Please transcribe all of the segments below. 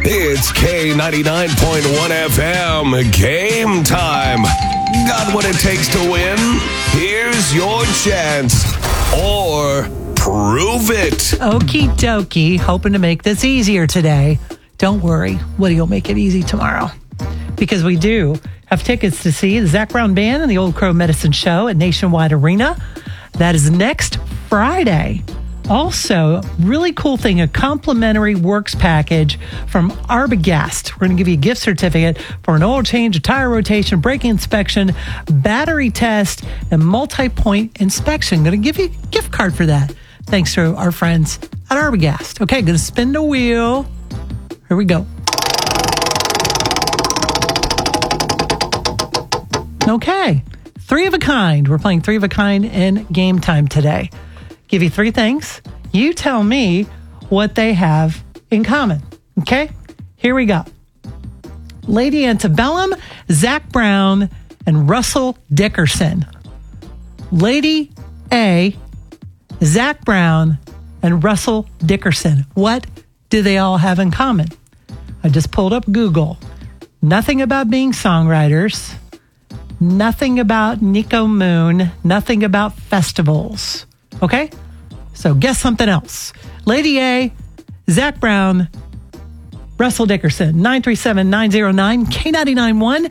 It's K99.1 FM. Game time. Got what it takes to win? Here's your chance. Or prove it. Okie dokie. Hoping to make this easier today. Don't worry. Woody will make it easy tomorrow. Because we do have tickets to see the Zac Brown Band and the Old Crow Medicine Show at Nationwide Arena. That is next Friday. Also, really cool thing, a complimentary works package from Arbogast. We're going to give you a gift certificate for an oil change, a tire rotation, brake inspection, battery test, and multi-point inspection. Going to give you a gift card for that. Thanks to our friends at Arbogast. Okay, going to spin the wheel. Here we go. Okay, 3 of a kind. We're playing 3 of a kind in game time today. Give you 3 things. You tell me what they have in common. Okay, here we go. Lady Antebellum, Zac Brown, and Russell Dickerson. Lady A, Zac Brown, and Russell Dickerson. What do they all have in common? I just pulled up Google. Nothing about being songwriters. Nothing about Nico Moon. Nothing about festivals. Okay? So guess something else. Lady A, Zac Brown, Russell Dickerson. 937-909 K99.1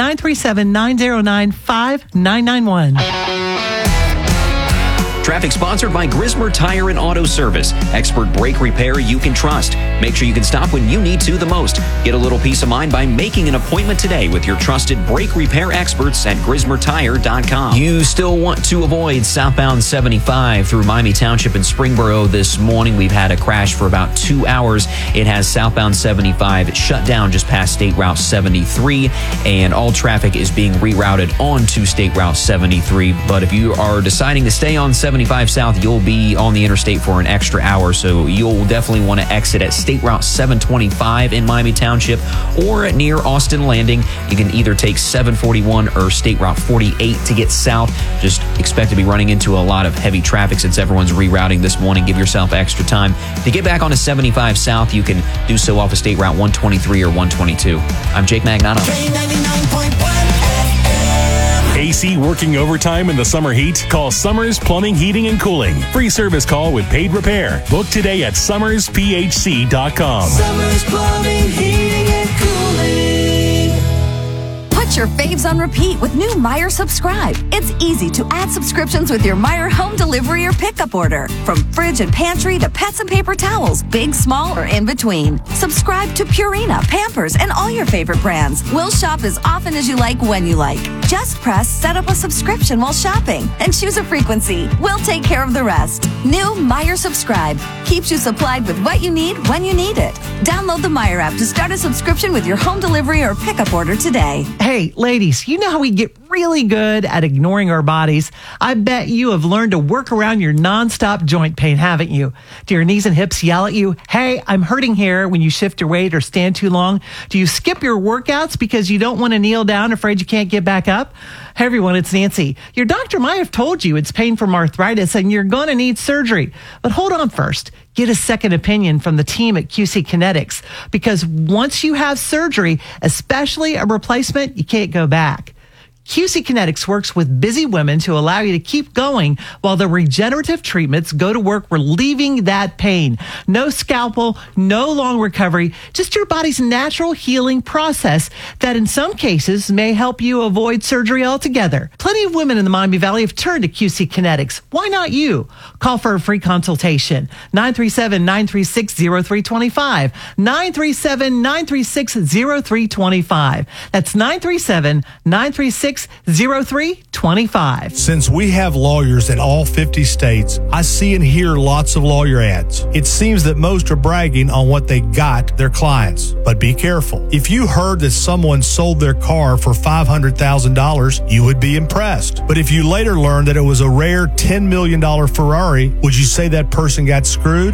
937-909-5991. Traffic sponsored by Grismer Tire and Auto Service. Expert brake repair you can trust. Make sure you can stop when you need to the most. Get a little peace of mind by making an appointment today with your trusted brake repair experts at GrismerTire.com. You still want to avoid southbound 75 through Miami Township and Springboro this morning. We've had a crash for about 2 hours. It has southbound 75 shut down just past State Route 73, and all traffic is being rerouted onto State Route 73. But if you are deciding to stay on 75 South, you'll be on the interstate for an extra hour, so you'll definitely want to exit at State Route 725 in Miami Township or near Austin Landing. You can either take 741 or State Route 48 to get south. Just expect to be running into a lot of heavy traffic since everyone's rerouting this morning. Give yourself extra time. To get back onto 75 South, you can do so off of State Route 123 or 122. I'm Jake Magnano. AC working overtime in the summer heat? Call Summers Plumbing, Heating, and Cooling. Free service call with paid repair. Book today at summersphc.com. Summers Plumbing, Heating, and Cooling. Put your faves on repeat with new Meijer Subscribe. It's easy to add subscriptions with your Meijer home delivery or pickup order. From fridge and pantry to pets and paper towels, big, small, or in between. Subscribe to Purina, Pampers, and all your favorite brands. We'll shop as often as you like when you like. Just press set up a subscription while shopping and choose a frequency. We'll take care of the rest. New Meijer Subscribe keeps you supplied with what you need when you need it. Download the Meijer app to start a subscription with your home delivery or pickup order today. Hey, ladies, you know how we get really good at ignoring our bodies? I bet you have learned to work around your nonstop joint pain, haven't you? Do your knees and hips yell at you, hey, I'm hurting here when you shift your weight or stand too long? Do you skip your workouts because you don't want to kneel down, afraid you can't get back up? Hey everyone, it's Nancy. Your doctor might have told you it's pain from arthritis and you're going to need surgery. But hold on first. Get a second opinion from the team at QC Kinetics, because once you have surgery, especially a replacement, you can't go back. QC Kinetics works with busy women to allow you to keep going while the regenerative treatments go to work relieving that pain. No scalpel, no long recovery, just your body's natural healing process that in some cases may help you avoid surgery altogether. Plenty of women in the Miami Valley have turned to QC Kinetics. Why not you? Call for a free consultation. 937-936-0325. 937-936-0325. That's 937-936-0325. Since we have lawyers in all 50 states, I see and hear lots of lawyer ads. It seems that most are bragging on what they got their clients. But be careful. If you heard that someone sold their car for $500,000, you would be impressed. But if you later learned that it was a rare $10 million Ferrari, would you say that person got screwed?